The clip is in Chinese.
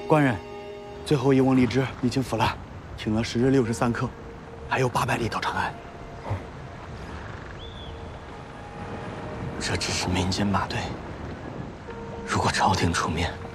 官人，最后一瓮荔枝已经腐烂，停了10日63刻，还有800里到长安。 这只是民间马队，如果朝廷出面，